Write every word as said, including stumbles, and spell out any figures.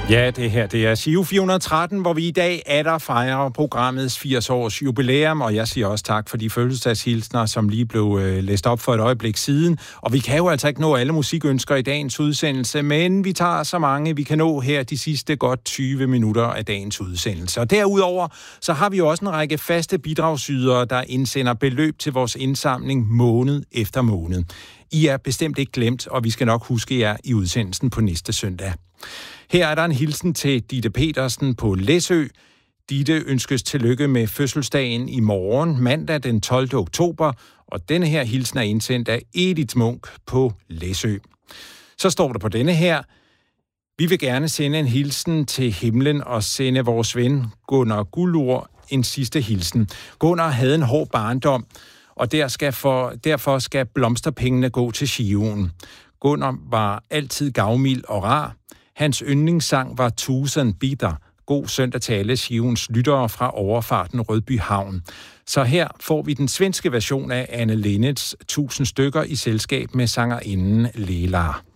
Ja, det her det er Giro fire hundrede og tretten, hvor vi i dag atter fejrer programmets firs års jubilæum, og jeg siger også tak for de fødselsdagshilsner, som lige blev øh, læst op for et øjeblik siden. Og vi kan jo altså ikke nå alle musikønsker i dagens udsendelse, men vi tager så mange, vi kan nå her de sidste godt tyve minutter af dagens udsendelse. Og derudover, så har vi jo også en række faste bidragsydere, der indsender beløb til vores indsamling måned efter måned. I er bestemt ikke glemt, og vi skal nok huske jer i udsendelsen på næste søndag. Her er der en hilsen til Ditte Petersen på Læsø. Ditte ønskes tillykke med fødselsdagen i morgen, mandag den tolvte oktober, og denne her hilsen er indsendt af Edith Munk på Læsø. Så står der på denne her: vi vil gerne sende en hilsen til himlen og sende vores ven Gunnar Gullur en sidste hilsen. Gunnar havde en hård barndom, og der skal for, derfor skal blomsterpengene gå til Giroen. Gunnar var altid gavmild og rar. Hans yndlingssang var Tusen Bitter. God søndag til alle Giroens lyttere fra overfarten Rødby Havn. Så her får vi den svenske version af Anne Linnets Tusind stykker i selskab med sangerinden Leila.